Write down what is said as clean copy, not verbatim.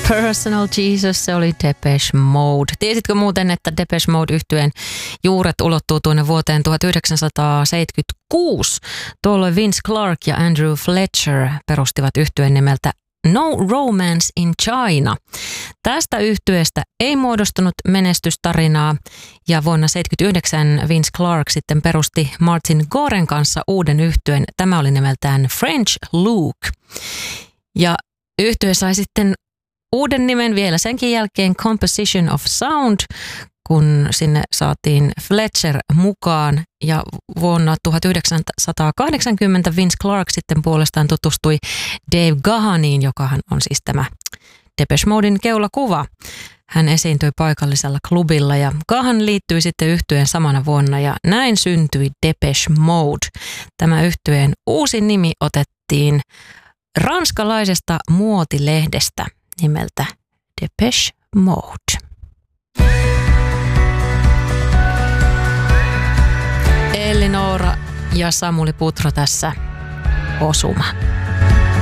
Personal Jesus, se oli Depeche Mode. Tiesitkö muuten, että Depeche Mode-yhtyeen juuret ulottuu tuonne vuoteen 1976? Tuolloin Vince Clarke ja Andrew Fletcher perustivat yhtyeen nimeltä No Romance in China. Tästä yhtyeestä ei muodostunut menestystarinaa ja vuonna 1979 Vince Clarke sitten perusti Martin Goren kanssa uuden yhtyeen. Tämä oli nimeltään French Luke. Ja yhtye sai sitten uuden nimen vielä senkin jälkeen Composition of Sound, kun sinne saatiin Fletcher mukaan. Ja vuonna 1980 Vince Clarke sitten puolestaan tutustui Dave Gahaniin, jokahan on siis tämä Depeche Moden keulakuva. Hän esiintyi paikallisella klubilla ja Gahan liittyi sitten yhtyeen samana vuonna ja näin syntyi Depeche Mode. Tämä yhtyeen uusi nimi otettiin ranskalaisesta muotilehdestä nimeltä Depeche Mode. Elli Noora ja Samuli Putro tässä Osuma.